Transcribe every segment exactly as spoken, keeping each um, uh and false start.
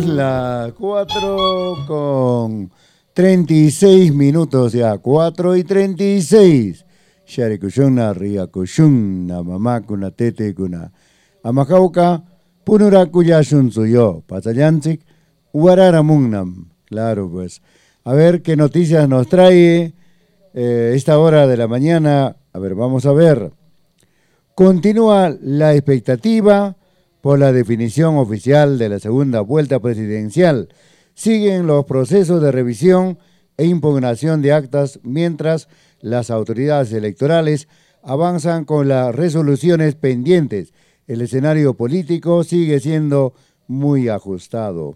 Las cuatro con treinta y seis minutos ya, cuatro y treinta y seis. Shari kushuna, ria kushuna, mamá kuna tete kuna. Amajauca, punura kuya shunsuyo, pasayanzik, uararamungnam. Claro, pues. A ver qué noticias nos trae eh, esta hora de la mañana. A ver, vamos a ver. Continúa la expectativa por la definición oficial de la segunda vuelta presidencial. Siguen los procesos de revisión e impugnación de actas mientras las autoridades electorales avanzan con las resoluciones pendientes. El escenario político sigue siendo muy ajustado.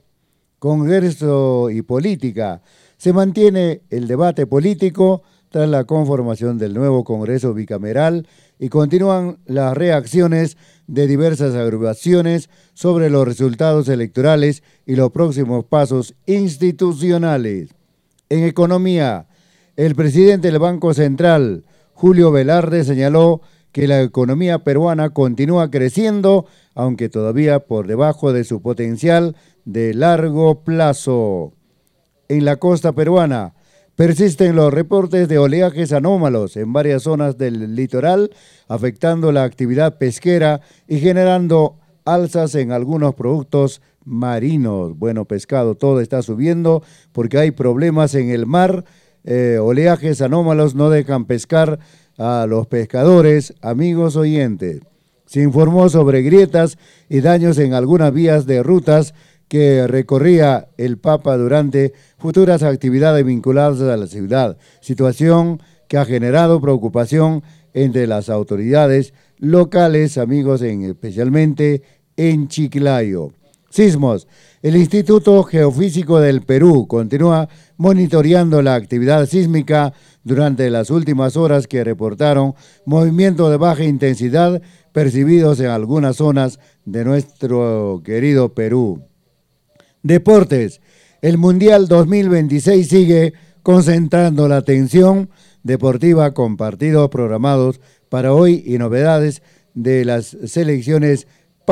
Congreso y política. Se mantiene el debate político tras la conformación del nuevo Congreso bicameral y continúan las reacciones de diversas agrupaciones sobre los resultados electorales y los próximos pasos institucionales. En economía, el presidente del Banco Central, Julio Velarde, señaló que la economía peruana continúa creciendo, aunque todavía por debajo de su potencial de largo plazo. En la costa peruana, persisten los reportes de oleajes anómalos en varias zonas del litoral, afectando la actividad pesquera y generando alzas en algunos productos marinos. Bueno, pescado, todo está subiendo porque hay problemas en el mar. Eh, oleajes anómalos no dejan pescar a los pescadores, amigos oyentes. Se informó sobre grietas y daños en algunas vías de rutas que recorría el Papa durante futuras actividades vinculadas a la ciudad, situación que ha generado preocupación entre las autoridades locales, amigos, en, especialmente en Chiclayo. Sismos. El Instituto Geofísico del Perú continúa monitoreando la actividad sísmica durante las últimas horas que reportaron movimientos de baja intensidad percibidos en algunas zonas de nuestro querido Perú. Deportes. El Mundial dos mil veintiséis sigue concentrando la atención deportiva con partidos programados para hoy y novedades de las selecciones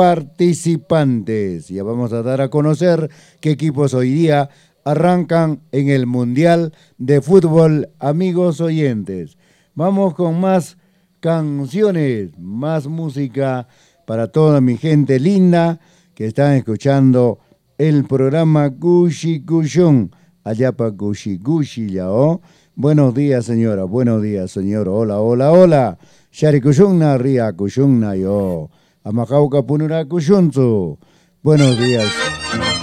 participantes. Ya vamos a dar a conocer qué equipos hoy día arrancan en el Mundial de Fútbol, amigos oyentes. Vamos con más canciones, más música para toda mi gente linda que están escuchando el programa Gushi Gushun, allá para Gushi Gushi Yao. Buenos días, señora, buenos días, señor. Hola, hola, hola. Shari Kushunna, Ria Kushunna yo. Amajauca Punura Kushunzu. Buenos días.